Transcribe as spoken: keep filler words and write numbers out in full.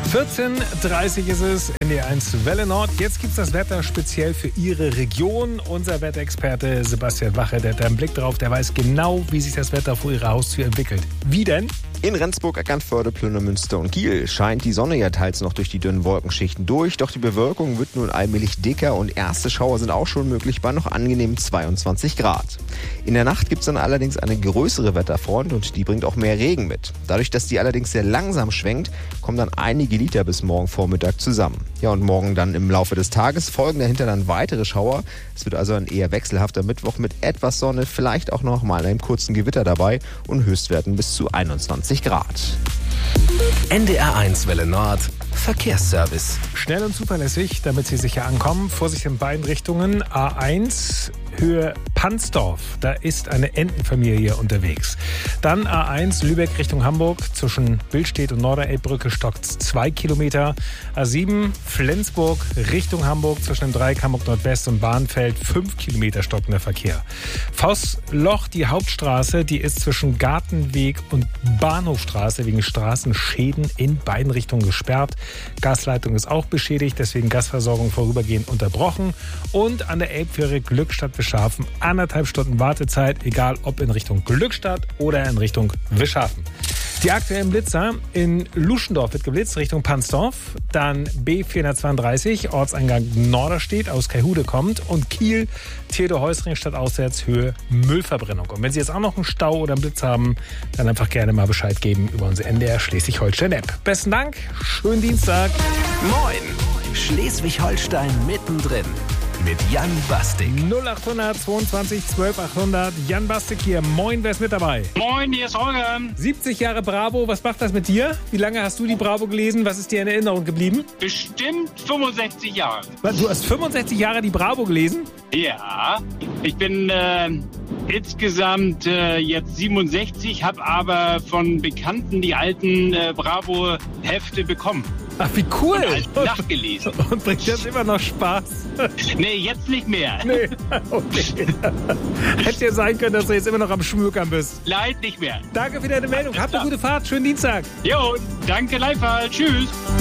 vierzehn Uhr dreißig ist es, N D R eins Welle Nord. Jetzt gibt es das Wetter speziell für Ihre Region. Unser Wetterexperte Sebastian Wache, der hat da einen Blick drauf, der weiß genau, wie sich das Wetter vor Ihrer Haustür entwickelt. Wie denn? In Rendsburg, Eckernförde, Plünemünster und Kiel scheint die Sonne ja teils noch durch die dünnen Wolkenschichten durch, doch die Bewölkung wird nun allmählich dicker und erste Schauer sind auch schon möglich bei noch angenehmen zweiundzwanzig Grad. In der Nacht gibt es dann allerdings eine größere Wetterfront und die bringt auch mehr Regen mit. Dadurch, dass die allerdings sehr langsam schwenkt, kommen dann einige Liter bis morgen Vormittag zusammen. Ja, und morgen dann im Laufe des Tages folgen dahinter dann weitere Schauer. Es wird also ein eher wechselhafter Mittwoch mit etwas Sonne, vielleicht auch noch mal einem kurzen Gewitter dabei und Höchstwerten bis zu einundzwanzig Grad. N D R eins Welle Nord Verkehrsservice. Schnell und zuverlässig, damit Sie sicher ankommen. Vorsicht in beiden Richtungen. A eins, Höhe Pansdorf. Da ist eine Entenfamilie unterwegs. Dann A eins, Lübeck Richtung Hamburg. Zwischen Billstedt und Norderelbbrücke stockt zwei Kilometer. A sieben, Flensburg Richtung Hamburg. Zwischen dem Dreieck Hamburg Nordwest und Bahnfeld fünf Kilometer stockender Verkehr. Faustloch, die Hauptstraße, die ist zwischen Gartenweg und Bahnhofstraße wegen Straßenschäden in beiden Richtungen gesperrt. Gasleitung ist auch beschädigt, deswegen Gasversorgung vorübergehend unterbrochen. Und an der Elbfähre Glückstadt-Wischhafen anderthalb Stunden Wartezeit, egal ob in Richtung Glückstadt oder in Richtung Wischhafen. Die aktuellen Blitzer: in Luschendorf wird geblitzt Richtung Pansdorf, dann B vierhundertzweiunddreißig, Ortseingang Norderstedt aus Kaihude kommt und Kiel, Theodor-Heuss-Ring stadtauswärts, Höhe Müllverbrennung. Und wenn Sie jetzt auch noch einen Stau oder einen Blitz haben, dann einfach gerne mal Bescheid geben über unsere N D R Schleswig-Holstein-App. Besten Dank, schönen Dienstag. Moin, Schleswig-Holstein mittendrin mit Jan Bastik. null achthundert zweiundzwanzig zwölf achthundert. Jan Bastik hier. Moin, wer ist mit dabei? Moin, hier ist Holger. siebzig Jahre Bravo, was macht das mit dir? Wie lange hast du die Bravo gelesen? Was ist dir in Erinnerung geblieben? Bestimmt fünfundsechzig Jahre. Du hast fünfundsechzig Jahre die Bravo gelesen? Ja, ich bin äh, insgesamt äh, jetzt siebenundsechzig, habe aber von Bekannten die alten äh, Bravo-Hefte bekommen. Ach, wie cool. Und halt nachgelesen. Und bringt das immer noch Spaß? Nee, jetzt nicht mehr. Nee, okay. Hätte ja sein können, dass du jetzt immer noch am Schmökern bist. Leid nicht mehr. Danke für deine Meldung. Habt eine gute Fahrt. Schönen Dienstag. Jo, danke gleichfalls. Tschüss.